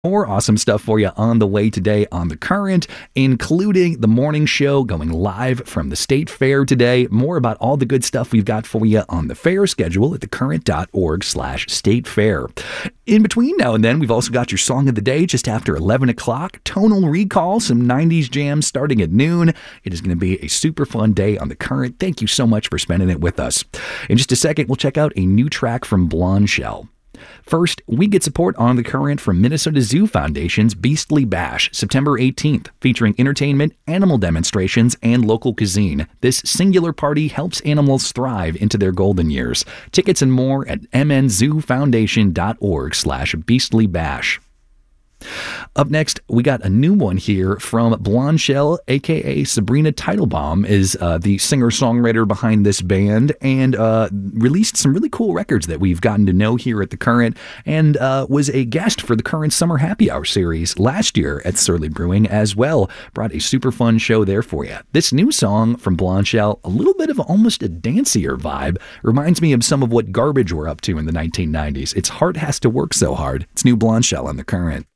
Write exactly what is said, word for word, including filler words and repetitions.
More awesome stuff for you on the way today on The Current, including the morning show going live from the State Fair today. More about all the good stuff we've got for you on the fair schedule at thecurrent.org slash state fair. In between now and then, we've also got your song of the day just after eleven o'clock. Tonal Recall, some nineties jams starting at noon. It is going to be a super fun day on The Current. Thank you so much for spending it with us. In just a second, we'll check out a new track from Blonde Shell. First, we get support on The Current from Minnesota Zoo Foundation's Beastly Bash, September eighteenth, featuring entertainment, animal demonstrations, and local cuisine. This singular party helps animals thrive into their golden years. Tickets and more at mnzoofoundation.org slash beastly bash. Up next, we got a new one here from Blonde Shell, aka Sabrina Teitelbaum, is uh, the singer-songwriter behind this band, and uh, released some really cool records that we've gotten to know here at The Current, and uh, was a guest for the Current Summer Happy Hour series last year at Surly Brewing as well. Brought a super fun show there for you. This new song from Blonde Shell, a little bit of almost a dancier vibe, reminds me of some of what Garbage were up to in the nineteen nineties. Its Heart Has to Work So Hard. It's new Blonde Shell on The Current.